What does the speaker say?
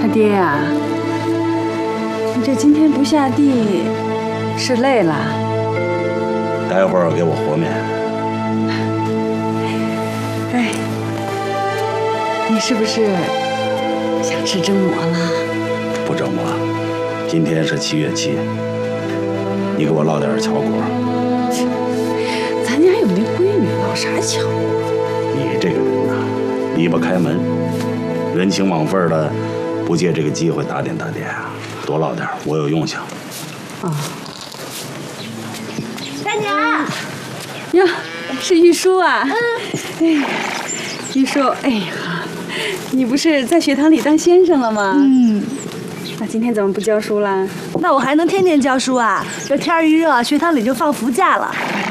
他爹呀，你这今天不下地，是累了？ 待会儿给我和面。 哎，你是不是想吃蒸馍了？ 不蒸馍，今天是7月7，你给我烙点巧果。 咱家又没闺女，烙啥巧果？ 你这个人呐，离不开门，人情往份的，不借这个机会打点打点啊，多烙点，我有用性。 啊。 大娘。 哟，是玉书啊。哎，玉书，哎呀，你不是在学堂里当先生了吗？那今天怎么不教书啦？ 那我还能天天教书啊？这天一热，学堂里就放伏假了。